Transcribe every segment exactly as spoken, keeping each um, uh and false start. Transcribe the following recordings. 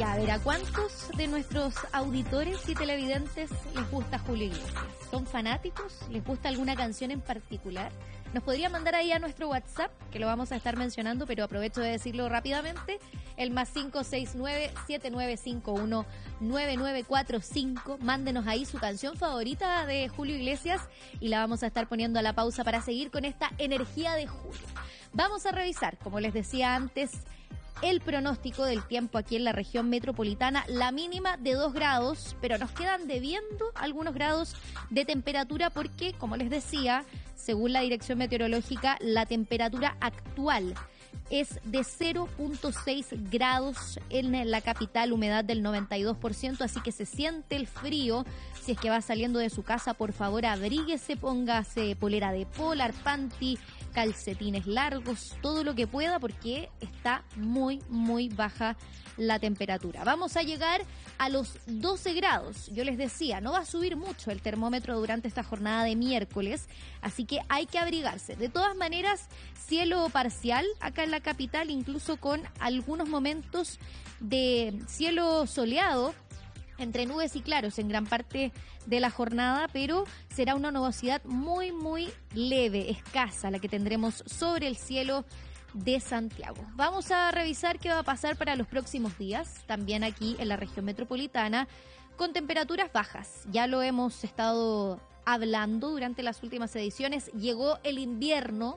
Ya, a ver, ¿a cuántos de nuestros auditores y televidentes les gusta Julio Iglesias? ¿Son fanáticos? ¿Les gusta alguna canción en particular? Nos podría mandar ahí a nuestro WhatsApp, que lo vamos a estar mencionando, pero aprovecho de decirlo rápidamente, el más cinco seis nueve, siete nueve cinco uno, nueve nueve cuatro cinco. Mándenos ahí su canción favorita de Julio Iglesias y la vamos a estar poniendo a la pausa para seguir con esta energía de Julio. Vamos a revisar, como les decía antes, el pronóstico del tiempo aquí en la región metropolitana, la mínima de dos grados, pero nos quedan debiendo algunos grados de temperatura porque, como les decía, según la Dirección Meteorológica, la temperatura actual es de cero punto seis grados en la capital, humedad del noventa y dos por ciento, así que se siente el frío. Si es que va saliendo de su casa, por favor, abríguese, póngase polera de polar, panty, calcetines largos, todo lo que pueda porque está muy, muy baja la temperatura. Vamos a llegar a los doce grados. Yo les decía, no va a subir mucho el termómetro durante esta jornada de miércoles, así que hay que abrigarse. De todas maneras, cielo parcial acá en la capital, incluso con algunos momentos de cielo soleado, entre nubes y claros en gran parte de la jornada, pero será una nubosidad muy, muy leve, escasa, la que tendremos sobre el cielo de Santiago. Vamos a revisar qué va a pasar para los próximos días, también aquí en la región metropolitana, con temperaturas bajas. Ya lo hemos estado hablando durante las últimas ediciones, llegó el invierno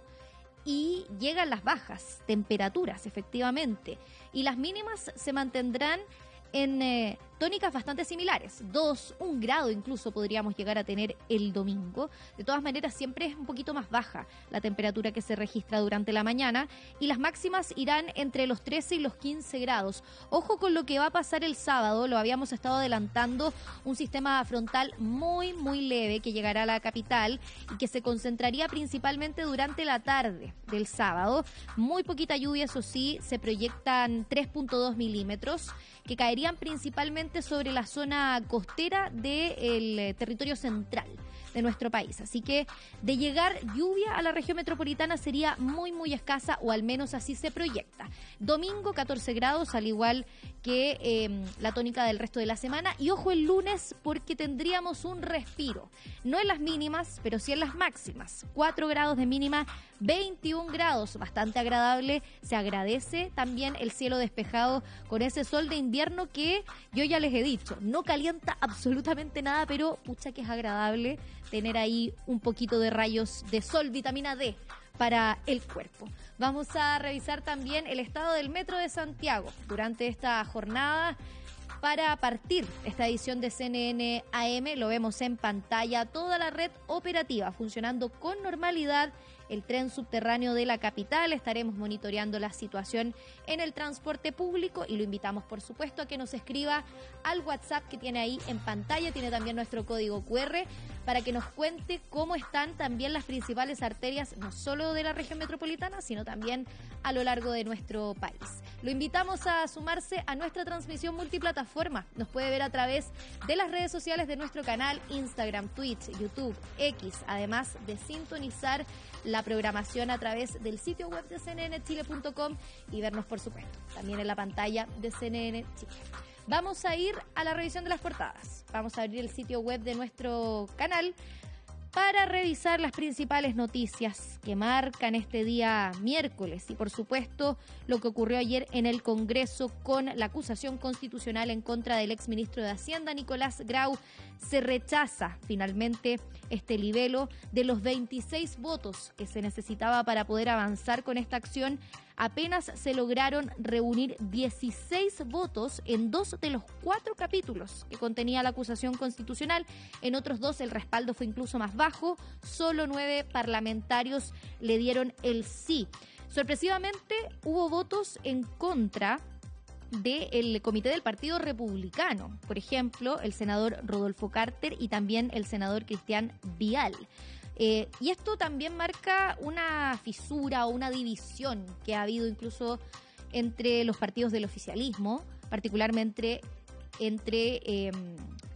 y llegan las bajas temperaturas, efectivamente, y las mínimas se mantendrán en eh, tónicas bastante similares, dos, un grado incluso podríamos llegar a tener el domingo. De todas maneras, siempre es un poquito más baja la temperatura que se registra durante la mañana y las máximas irán entre los trece y los quince grados. Ojo con lo que va a pasar el sábado, lo habíamos estado adelantando, un sistema frontal muy, muy leve que llegará a la capital y que se concentraría principalmente durante la tarde del sábado. Muy poquita lluvia, eso sí, se proyectan tres punto dos milímetros que caerían principalmente sobre la zona costera del eh, territorio central de nuestro país. Así que de llegar lluvia a la región metropolitana sería muy, muy escasa, o al menos así se proyecta. Domingo, catorce grados, al igual que eh, la tónica del resto de la semana. Y ojo el lunes, porque tendríamos un respiro. No en las mínimas, pero sí en las máximas. cuatro grados de mínima, veintiún grados, bastante agradable. Se agradece también el cielo despejado con ese sol de invierno que yo ya les he dicho, no calienta absolutamente nada, pero pucha que es agradable tener ahí un poquito de rayos de sol, vitamina D para el cuerpo. Vamos a revisar también el estado del Metro de Santiago durante esta jornada. Para partir esta edición de C N N A M, lo vemos en pantalla, toda la red operativa funcionando con normalidad. El tren subterráneo de la capital, estaremos monitoreando la situación en el transporte público y lo invitamos, por supuesto, a que nos escriba al WhatsApp que tiene ahí en pantalla, tiene también nuestro código cu erre, para que nos cuente cómo están también las principales arterias, no solo de la región metropolitana, sino también a lo largo de nuestro país. Lo invitamos a sumarse a nuestra transmisión multiplataforma. Nos puede ver a través de las redes sociales de nuestro canal, Instagram, Twitch, YouTube, X, además de sintonizar la programación a través del sitio web de c n n chile punto com y vernos, por supuesto, también en la pantalla de C N N Chile. Vamos a ir a la revisión de las portadas. Vamos a abrir el sitio web de nuestro canal para revisar las principales noticias que marcan este día miércoles y, por supuesto, lo que ocurrió ayer en el Congreso con la acusación constitucional en contra del exministro de Hacienda, Nicolás Grau. Se rechaza finalmente este libelo. De los veintiséis votos que se necesitaba para poder avanzar con esta acción, apenas se lograron reunir dieciséis votos en dos de los cuatro capítulos que contenía la acusación constitucional. En otros dos el respaldo fue incluso más bajo. Solo nueve parlamentarios le dieron el sí. Sorpresivamente hubo votos en contra del comité del Partido Republicano. Por ejemplo, el senador Rodolfo Carter y también el senador Cristian Vial. Eh, y esto también marca una fisura o una división que ha habido incluso entre los partidos del oficialismo, particularmente entre eh,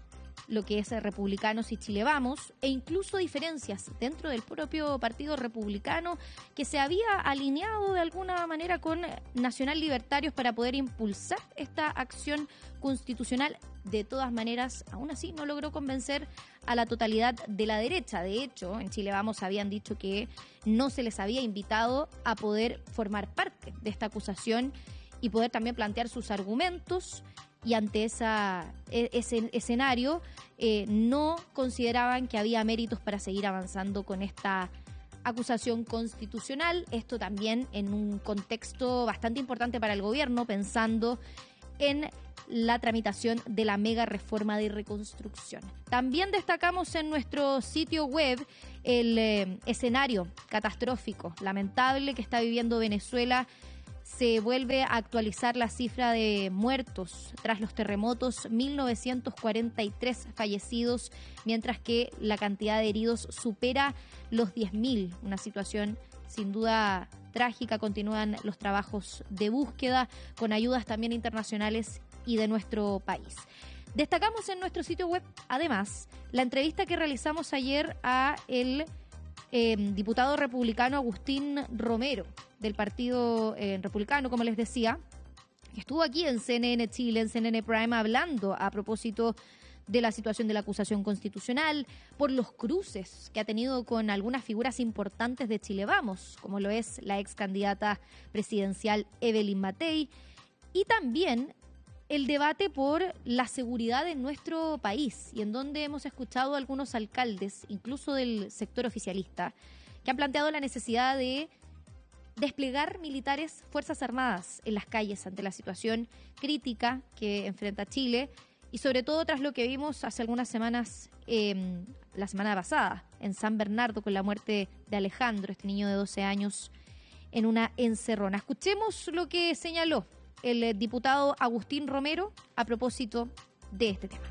lo que es Republicanos y Chile Vamos, e incluso diferencias dentro del propio Partido Republicano, que se había alineado de alguna manera con Nacional Libertarios para poder impulsar esta acción constitucional. De todas maneras, aún así no logró convencer a la totalidad de la derecha. De hecho, en Chile Vamos habían dicho que no se les había invitado a poder formar parte de esta acusación y poder también plantear sus argumentos, y ante esa, ese escenario eh, no consideraban que había méritos para seguir avanzando con esta acusación constitucional. Esto también en un contexto bastante importante para el gobierno, pensando en la tramitación de la mega reforma de reconstrucción. También destacamos en nuestro sitio web el eh, escenario catastrófico, lamentable que está viviendo Venezuela. Se vuelve a actualizar la cifra de muertos tras los terremotos, mil novecientos cuarenta y tres fallecidos, mientras que la cantidad de heridos supera los diez mil. Una situación sin duda trágica. Continúan los trabajos de búsqueda con ayudas también internacionales y de nuestro país. Destacamos en nuestro sitio web, además, la entrevista que realizamos ayer a el eh, diputado republicano Agustín Romero, del Partido eh, Republicano, como les decía, que estuvo aquí en C N N Chile, en C N N Prime, hablando a propósito de la situación de la acusación constitucional, por los cruces que ha tenido con algunas figuras importantes de Chile Vamos, como lo es la ex candidata presidencial Evelyn Matei, y también el debate por la seguridad en nuestro país, y en donde hemos escuchado a algunos alcaldes, incluso del sector oficialista, que han planteado la necesidad de desplegar militares, Fuerzas Armadas en las calles ante la situación crítica que enfrenta Chile, y sobre todo tras lo que vimos hace algunas semanas, eh, la semana pasada, en San Bernardo, con la muerte de Alejandro, este niño de doce años, en una encerrona. Escuchemos lo que señaló el diputado Agustín Romero a propósito de este tema.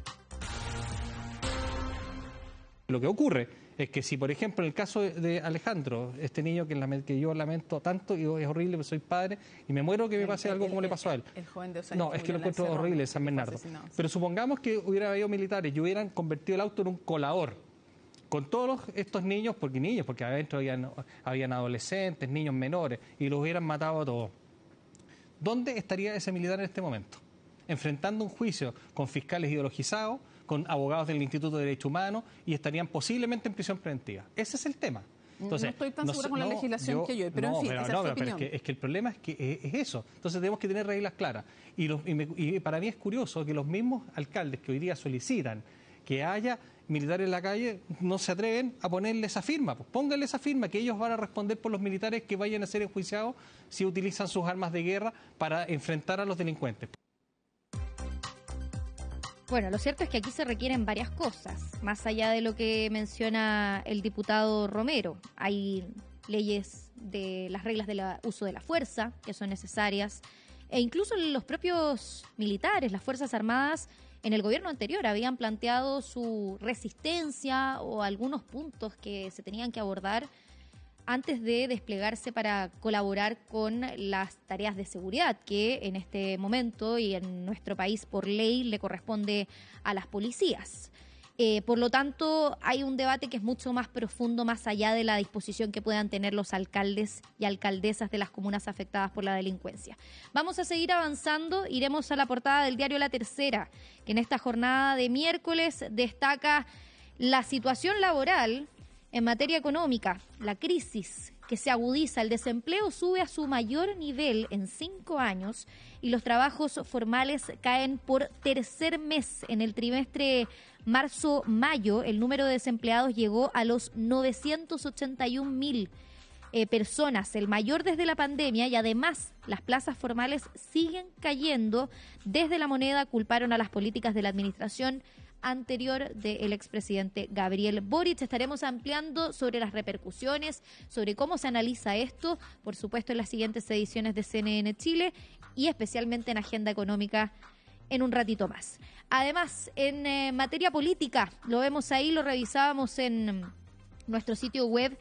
Lo que ocurre es que si, por ejemplo, en el caso de Alejandro, este niño que, que yo lamento tanto y es horrible, soy padre y me muero que me pase el, algo el, como el, le pasó a él. El joven de dos años. No, es que lo encuentro horrible en San Bernardo. Pero supongamos que hubiera habido militares y hubieran convertido el auto en un colador con todos estos niños, porque niños, porque adentro habían, habían adolescentes, niños menores, y los hubieran matado a todos. ¿Dónde estaría ese militar en este momento? Enfrentando un juicio con fiscales ideologizados, con abogados del Instituto de Derechos Humanos, y estarían posiblemente en prisión preventiva. Ese es el tema. Entonces, no estoy tan no, segura con no, la legislación yo, que yo, pero no, en fin, pero, esa no, es pero, su pero opinión. es, que, es que el problema es que es, es eso. Entonces tenemos que tener reglas claras. Y, los, y, me, y para mí es curioso que los mismos alcaldes que hoy día solicitan que haya militares en la calle no se atreven a ponerle esa firma. Pues pónganle esa firma, que ellos van a responder por los militares que vayan a ser enjuiciados si utilizan sus armas de guerra para enfrentar a los delincuentes. Bueno, lo cierto es que aquí se requieren varias cosas, más allá de lo que menciona el diputado Romero. Hay leyes de las reglas del uso de la fuerza que son necesarias, e incluso los propios militares, las Fuerzas Armadas, en el gobierno anterior habían planteado su resistencia o algunos puntos que se tenían que abordar antes de desplegarse para colaborar con las tareas de seguridad que en este momento y en nuestro país por ley le corresponde a las policías. Eh, por lo tanto, hay un debate que es mucho más profundo, más allá de la disposición que puedan tener los alcaldes y alcaldesas de las comunas afectadas por la delincuencia. Vamos a seguir avanzando, iremos a la portada del diario La Tercera, que en esta jornada de miércoles destaca la situación laboral en materia económica, la crisis que se agudiza, el desempleo sube a su mayor nivel en cinco años y los trabajos formales caen por tercer mes. En el trimestre marzo-mayo, el número de desempleados llegó a los novecientos ochenta y un mil eh, personas, el mayor desde la pandemia, y además las plazas formales siguen cayendo. Desde La Moneda culparon a las políticas de la administración anterior del expresidente Gabriel Boric. Estaremos ampliando sobre las repercusiones, sobre cómo se analiza esto, por supuesto en las siguientes ediciones de C N N Chile y especialmente en Agenda Económica en un ratito más. Además, en eh, materia política, lo vemos ahí, lo revisábamos en nuestro sitio web,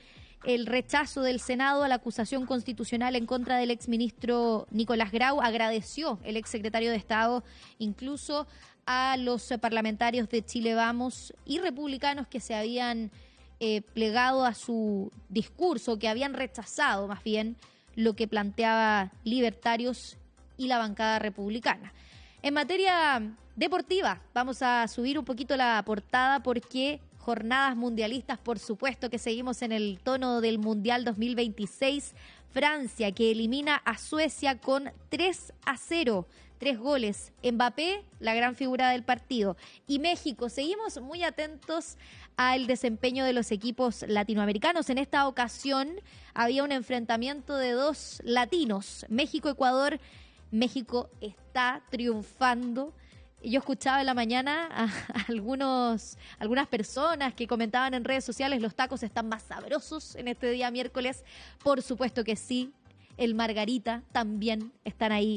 el rechazo del Senado a la acusación constitucional en contra del exministro Nicolás Grau. Agradeció el exsecretario de Estado incluso a los parlamentarios de Chile Vamos y republicanos que se habían eh, plegado a su discurso, que habían rechazado más bien lo que planteaba Libertarios y la bancada republicana. En materia deportiva, vamos a subir un poquito la portada porque jornadas mundialistas, por supuesto que seguimos en el tono del Mundial dos mil veintiséis. Francia, que elimina a Suecia con tres a cero, tres goles. Mbappé, la gran figura del partido. Y México, seguimos muy atentos al desempeño de los equipos latinoamericanos. En esta ocasión había un enfrentamiento de dos latinos, México-Ecuador. México está triunfando. Yo escuchaba en la mañana a, a algunos, algunas personas que comentaban en redes sociales: los tacos están más sabrosos en este día miércoles. Por supuesto que sí, el margarita también están ahí